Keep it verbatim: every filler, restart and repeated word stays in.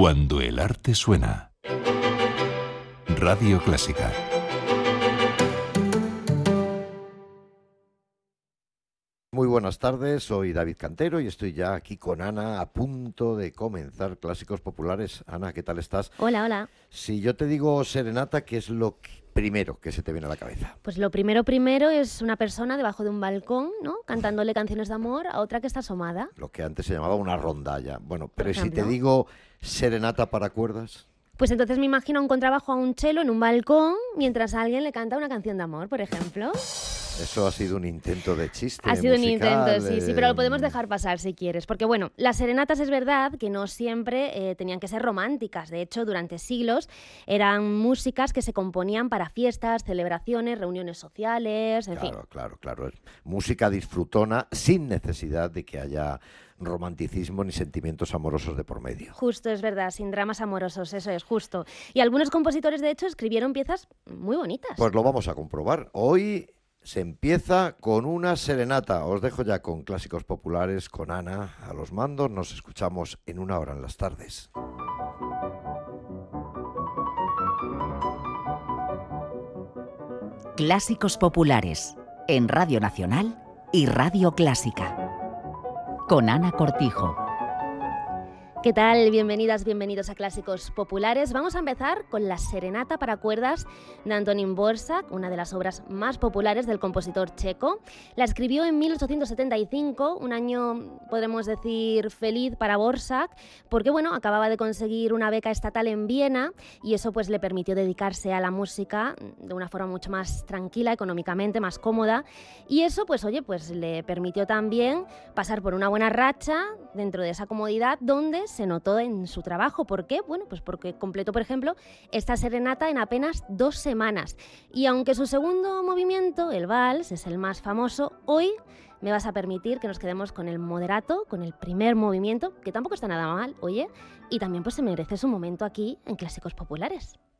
Cuando el arte suena. Radio Clásica. Muy buenas tardes, soy David Cantero y estoy ya aquí con Ana a punto de comenzar Clásicos Populares. Ana, ¿qué tal estás? Hola, hola. Si yo te digo serenata, ¿qué es lo que- primero que se te viene a la cabeza? Pues lo primero primero es una persona debajo de un balcón, ¿no? Cantándole canciones de amor a otra que está asomada. Lo que antes se llamaba una rondalla. Bueno, pero ¿y si ejemplo. te digo serenata para cuerdas? Pues entonces me imagino un contrabajo a un cello en un balcón mientras alguien le canta una canción de amor, por ejemplo. Eso ha sido un intento de chiste Ha sido un musical, intento, sí, sí, pero lo podemos eh, dejar pasar si quieres. Porque bueno, las serenatas es verdad que no siempre eh, tenían que ser románticas. De hecho, durante siglos eran músicas que se componían para fiestas, celebraciones, reuniones sociales, en fin. Claro, claro, claro. Es música disfrutona sin necesidad de que haya romanticismo ni sentimientos amorosos de por medio. Justo, es verdad, sin dramas amorosos, eso es, justo. Y algunos compositores, de hecho, escribieron piezas muy bonitas. Pues lo vamos a comprobar. Hoy se empieza con una serenata. Os dejo ya con Clásicos Populares, con Ana a los mandos. Nos escuchamos en una hora en las tardes. Clásicos Populares, en Radio Nacional y Radio Clásica. Con Ana Cortijo. ¿Qué tal? Bienvenidas, bienvenidos a Clásicos Populares. Vamos a empezar con la Serenata para cuerdas de Antonín Dvořák, una de las obras más populares del compositor checo. La escribió en mil ochocientos setenta y cinco, un año, podemos decir, feliz para Dvořák, porque bueno, acababa de conseguir una beca estatal en Viena y eso pues le permitió dedicarse a la música de una forma mucho más tranquila, económicamente más cómoda, y eso pues oye, pues le permitió también pasar por una buena racha dentro de esa comodidad donde se notó en su trabajo. ¿Por qué? Bueno, pues porque completó, por ejemplo, esta serenata en apenas dos semanas. Y aunque su segundo movimiento, el vals, es el más famoso, hoy me vas a permitir que nos quedemos con el moderato, con el primer movimiento, que tampoco está nada mal, oye, y también pues se merece su momento aquí en Clásicos Populares.